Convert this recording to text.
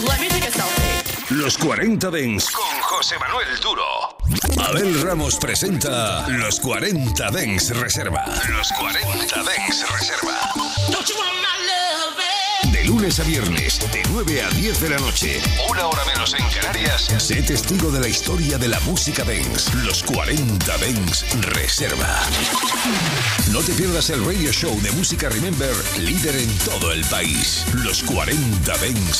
Los 40 Dents con José Manuel Duro. Abel Ramos presenta Los 40 Dents Reserva. Los 40 Dents Reserva. De lunes a viernes, de 9 a 10 de la noche, una hora menos en Canarias, sé testigo de la historia de la música dance. Los 40 Dents Reserva. No te pierdas el radio show de música Remember, líder en todo el país. Los 40 Dents